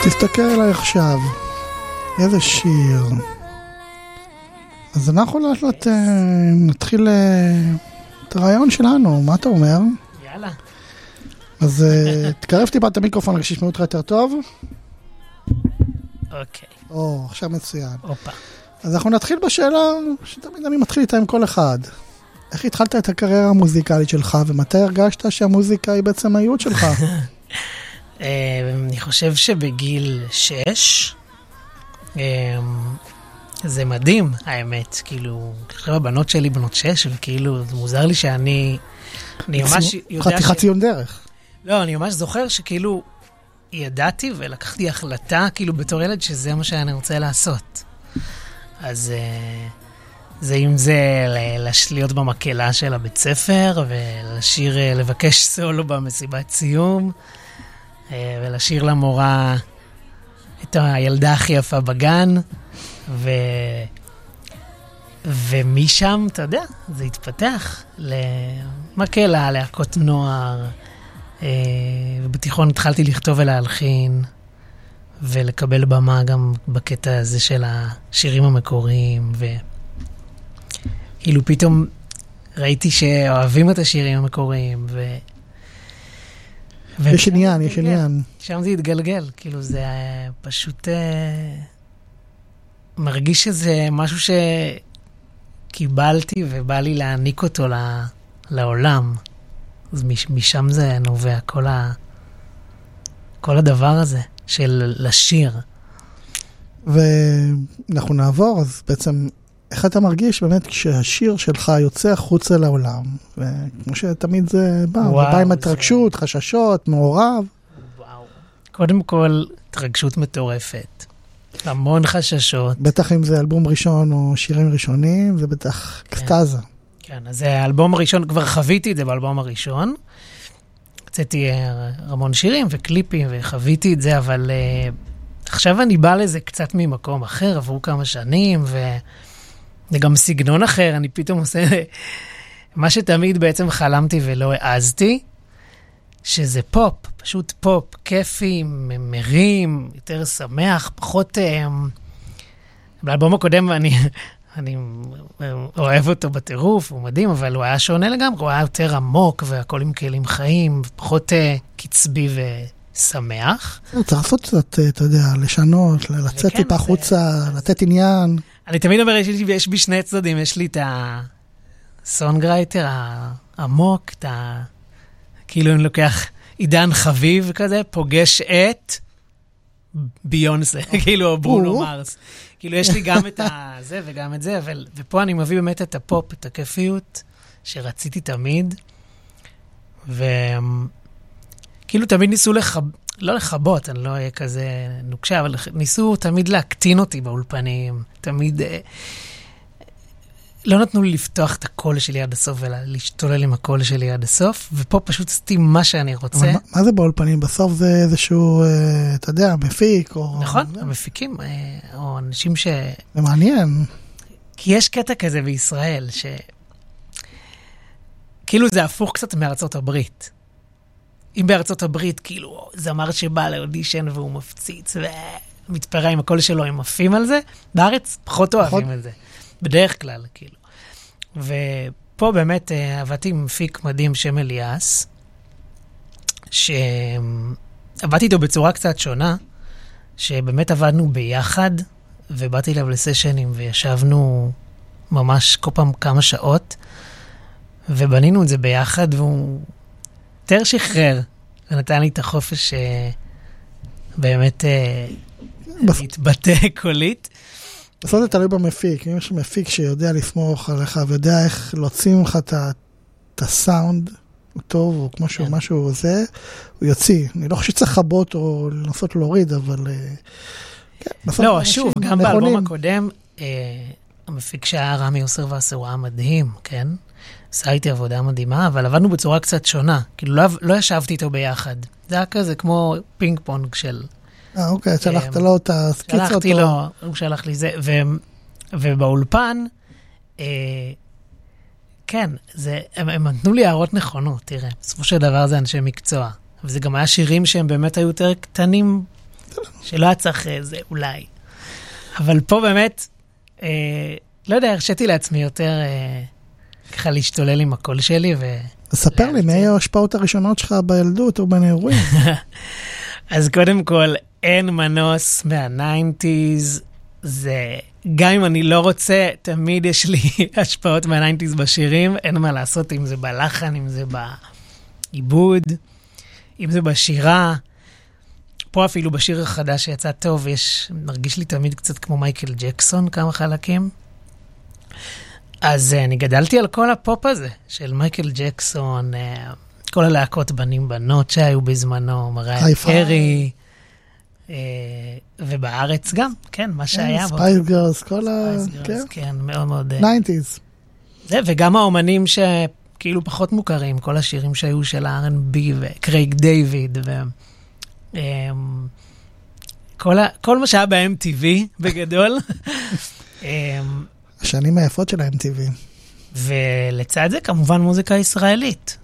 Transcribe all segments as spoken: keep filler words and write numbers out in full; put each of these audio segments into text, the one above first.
תסתכל עליי עכשיו, איזה שיר. אז אנחנו לאט לאט נתחיל את הרעיון שלנו, מה אתה אומר? יאללה. אז תקרב טיפה את המיקרופון, רק שישמעו אותך יותר טוב. אוקיי. או, עכשיו מצוין. אופה. אז אנחנו נתחיל בשאלה שתמיד אני מתחיל איתה עם כל אחד. איך התחלת את הקריירה המוזיקלית שלך, ומתי הרגשת שהמוזיקה היא בעצם הייעוד שלך? אני חושב שבגיל שש, זה מדהים, האמת. כאילו, עכשיו הבנות שלי בנות שש, וכאילו, זה מוזר לי שאני... אני ממש יודע ש... חתיכת ציון דרך. לא, אני ממש זוכר שכאילו, ידעתי ולקחתי החלטה, כאילו, בתור ילד, שזה מה שאני רוצה לעשות. אז... זה אם זה להיות במקהלה של הבית ספר, ולשיר, לבקש סולו במסיבת סיום, ולשיר למורה את הילדה הכי יפה בגן, ו... ומשם, אתה יודע, זה התפתח למקהלה, להקות נוער, ובתיכון התחלתי לכתוב ולהלחין, ולקבל במה גם בקטע הזה של השירים המקוריים, ו... כאילו פתאום ראיתי שאוהבים את השירים המקוריים, ו... יש עניין, יש עניין. שם זה התגלגל, כאילו זה פשוט מרגיש שזה משהו שקיבלתי ובא לי להעניק אותו לעולם. אז משם זה נובע, כל, ה... כל הדבר הזה של לשיר. ואנחנו נעבור, אז בעצם... איך אתה מרגיש באמת כשהשיר שלך יוצא החוצה לעולם? וכמו שתמיד זה בא, וואו, בא עם התרגשות, זה... חששות, מעורב. וואו. קודם כל, התרגשות מטורפת. המון חששות. בטח אם זה אלבום ראשון או שירים ראשונים, זה בטח כן. אקסטאזה. כן, אז האלבום הראשון, כבר חוויתי את זה באלבום הראשון. הוצאתי המון שירים וקליפים וחוויתי את זה, אבל uh, עכשיו אני בא לזה קצת ממקום אחר, עברו כמה שנים ו... זה גם סגנון אחר, אני פתאום עושה מה שתמיד בעצם חלמתי ולא העזתי, שזה פופ, פשוט פופ, כיפי, מרים, יותר שמח, פחות... באלבום הקודם אני, אני אוהב אותו בטירוף, הוא מדהים, אבל הוא היה שונה לגמרי, הוא היה יותר עמוק, והכל עם כלים חיים, פחות קצבי ושמח. צריך לעשות קצת, אתה יודע, לשנות, לצאת טיפה חוצה, לתת עניין. אני תמיד אומר, יש, יש בי שני צדדים, יש לי את הסונגרייטר העמוק, את ה... כאילו אני לוקח עידן חביב כזה, פוגש את ביונסה, כאילו ברונו מרס. כאילו יש לי גם את זה וגם את זה, אבל, ופה אני מביא באמת את הפופ, את הכיפיות שרציתי תמיד, וכאילו תמיד ניסו לחב... לא לחבות, אני לא אהיה כזה נוקשה, אבל ניסו תמיד להקטין אותי באולפנים, תמיד אה, לא נתנו לי לפתוח את הקול שלי עד הסוף, ולהשתולל עם הקול שלי עד הסוף, ופה פשוט עשיתי מה שאני רוצה. מה, מה זה באולפנים? בסוף זה איזשהו, אה, אתה יודע, מפיק, או... נכון, או... המפיקים, אה, או אנשים ש... זה מעניין. כי יש קטע כזה בישראל, ש... כאילו זה הפוך קצת מארצות הברית. אם בארצות הברית, כאילו, זמר שבא לאודישן והוא מפציץ ומתפרע עם הקול שלו, הם עפים על זה, בארץ פחות אוהבים על זה, בדרך כלל, כאילו. ופה באמת עבדתי עם מפיק מדהים שם אליאס, שעבדתי איתו בצורה קצת שונה, שבאמת עבדנו ביחד, ובאתי אליו לסשנים וישבנו ממש כל פעם כמה שעות, ובנינו את זה ביחד, והוא... יותר שחרר, ונתן לי את החופש באמת להתבטא קולית. בסוף זה תלוי במפיק, אם יש מפיק שיודע לסמוך עליך, ויודע איך להוציא ממך את הסאונד, הוא טוב, או כמו שהוא משהו זה, הוא יוציא. אני לא חושב שצריך לחבות או לנסות להוריד, אבל... לא, שוב, גם באלבום הקודם, המפיק שהיה רמי יוסר ועשר, הוא היה מדהים, כן? עשה איתי עבודה מדהימה, אבל עבדנו בצורה קצת שונה. כאילו, לא, לא ישבתי איתו ביחד. זה היה כזה כמו פינג פונג של... אה, אוקיי, שלחת לו את הסקיצות. שלחתי לו, הוא שלח לי זה. ו, ובאולפן, אה, כן, זה, הם, הם נתנו לי הערות נכונות, תראה. בסופו של דבר זה אנשי מקצוע. וזה גם היה שירים שהם באמת היו יותר קטנים שלא היה צריך זה, אולי. אבל פה באמת, אה, לא יודע, הרשיתי לעצמי יותר אה, ככה להשתולל עם הקול שלי. ו... ספר לי, מה היו ההשפעות הראשונות שלך בילדות או בין האירועים? אז קודם כל, אין מנוס מה-ניינטיז, זה, גם אם אני לא רוצה, תמיד יש לי השפעות מה-ניינטיז בשירים, אין מה לעשות, אם זה בלחן, אם זה בעיבוד, אם זה בשירה. פה אפילו בשיר החדש שיצא טוב, יש, מרגיש לי תמיד קצת כמו מייקל ג'קסון, כמה חלקים. אז אני גדלתי על כל הפופ הזה, של מייקל ג'קסון, כל הלהקות בנים בנות שהיו בזמנו, מרייר קרי, ובארץ גם, כן, מה שהיה. ספייס גרס, כל ה... כן, מאוד מאוד... ניינטיז. זה, וגם האומנים שכאילו פחות מוכרים, כל השירים שהיו של אר אנד בי וקרייג דיוויד, ו... כל, ה, כל מה שהיה ב-אם טי וי בגדול. השנים היפות של ה-אם טי וי. ולצד זה כמובן מוזיקה ישראלית.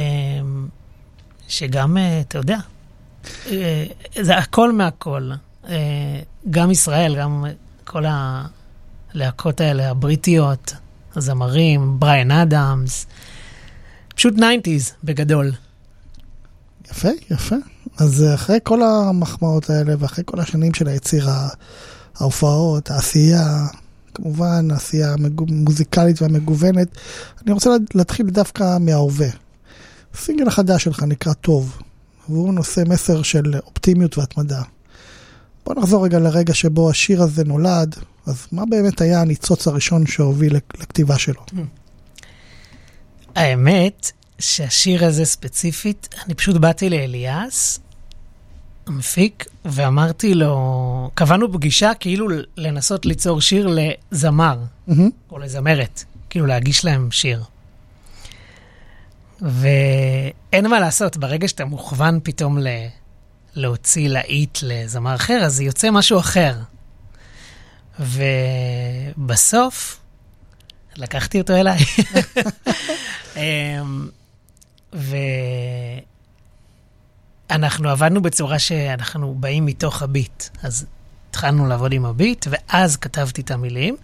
שגם, אתה יודע, זה הכל מהכל. גם ישראל, גם כל הלהקות האלה, הבריטיות, הזמרים, בריין אדמס. פשוט ניינטיז בגדול. יפה, יפה. אז אחרי כל המחמאות האלה, ואחרי כל השנים של היצירה, ההופעות, העשייה, כמובן, העשייה המוזיקלית והמגוונת, אני רוצה להתחיל דווקא מההווה. הסינגל החדש שלך נקרא טוב, והוא נושא מסר של אופטימיות והתמדה. בוא נחזור רגע לרגע שבו השיר הזה נולד, אז מה באמת היה הניצוץ הראשון שהוביל לכתיבה שלו? האמת, שהשיר הזה ספציפית, אני פשוט באתי לאליאס, המפיק, ואמרתי לו, קבענו פגישה כאילו לנסות ליצור שיר לזמר, mm-hmm. או לזמרת, כאילו להגיש להם שיר. ואין מה לעשות, ברגע שאתה מוכוון פתאום ל... להוציא להיט לזמר אחר, אז יוצא משהו אחר. ובסוף, לקחתי אותו אליי. ואנחנו עבדנו בצורה שאנחנו באים מתוך הביט. אז התחלנו לעבוד עם הביט, ואז כתבתי את המילים,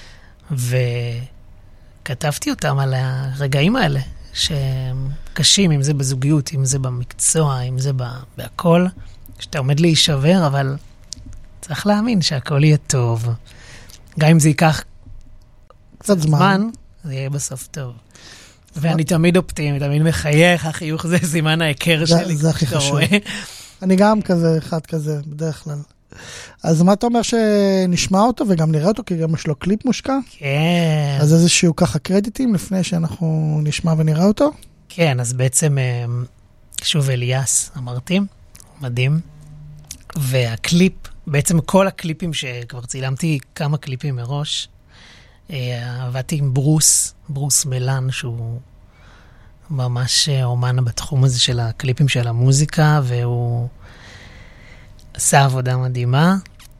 וכתבתי אותם על הרגעים האלה, שהם קשים, אם זה בזוגיות, אם זה במקצוע, אם זה בהכל, שאתה עומד להישבר, אבל צריך להאמין שהכל יהיה טוב. גם אם זה ייקח קצת זמן, זה יהיה בסוף טוב. ואני תמיד אופטימי, תמיד מחייך, החיוך זה סימן ההיכר שלי. זה הכי חשוב. אני גם כזה, אחד כזה, בדרך כלל. אז מה אתה אומר שנשמע אותו וגם נראה אותו, כי גם יש לו קליפ מושקע? כן. אז איזשהו ככה קרדיטים לפני שאנחנו נשמע ונראה אותו? כן, אז בעצם, שוב אליאס, אמרתי, מדהים. והקליפ, בעצם כל הקליפים שכבר צילמתי כמה קליפים מראש, עבדתי עם ברוס, ברוס מלן, שהוא ממש אומן בתחום הזה של הקליפים של המוזיקה, והוא עשה עבודה מדהימה.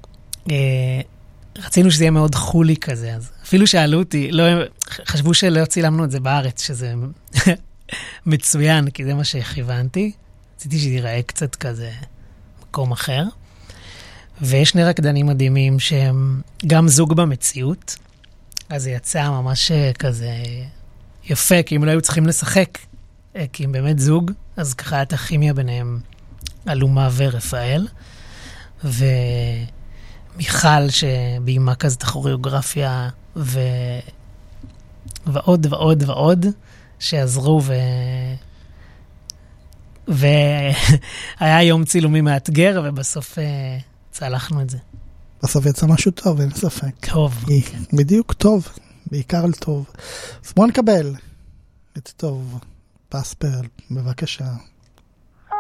רצינו שזה יהיה מאוד חולי כזה, אז אפילו שאלו אותי, לא, חשבו שלא צילמנו את זה בארץ, שזה מצוין, כי זה מה שכיוונתי. רציתי שזה ייראה קצת כזה מקום אחר. ויש שני רקדנים מדהימים שהם גם זוג במציאות, אז זה יצא ממש כזה יפה, כי הם לא היו צריכים לשחק, כי הם באמת זוג, אז ככה הייתה כימיה ביניהם, אלומה ורפאל, ומיכל שביימה כזה את הכוריאוגרפיה, ו... ועוד ועוד ועוד, שעזרו, ו... והיה יום צילומי מאתגר, ובסוף צלחנו את זה. בסוף יצא משהו טוב, אין ספק. טוב. כן. בדיוק טוב, בעיקר על טוב. אז בוא נקבל את טוב, פספרל, בבקשה.